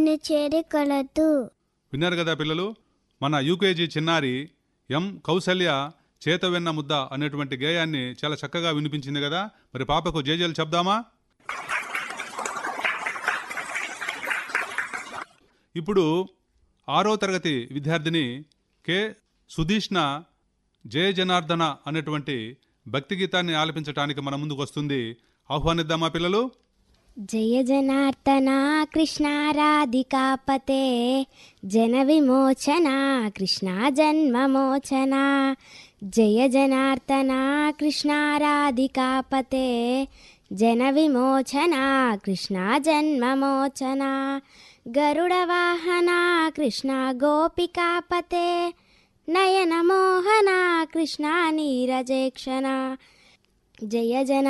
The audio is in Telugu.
చేరికొలతు. విన్నారు కదా పిల్లలు, మన యూకేజీ చిన్నారి ఎం కౌసల్య చేతవెన్న ముద్ద అనేటువంటి గేయాన్ని చాలా చక్కగా వినిపించింది కదా. మరి పాపకు జేజేలు చెప్దామా? ఇప్పుడు 6వ తరగతి విద్యార్థిని కె సుధీష్ణ జయ జనార్దన అనేటువంటి భక్తి గీతాన్ని ఆలపించడానికి మన ముందుకు వస్తుంది. ఆహ్వానిద్దామా పిల్లలు? జయ జనార్దన కృష్ణ రాధికాపతే, జన విమోచన కృష్ణ జన్మమోచన. జయ జనార్దన కృష్ణ రాధికాపతే, జన విమోచన కృష్ణ జన్మమోచన. గరుడ వాహన కృష్ణ గోపికాపతే, నయన మోహన కృష్ణ నీరజేక్షణ. జయ జన